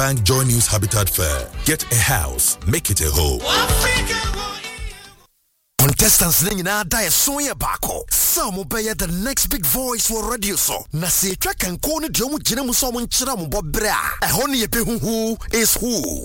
Bank Joy News Habitat Fair. Get a house, make it a home. Contestants nina die soya bako. Some obey the next big voice for radio so. Na se track and corner jomu jina muso munchira mubobra. A honey who is who.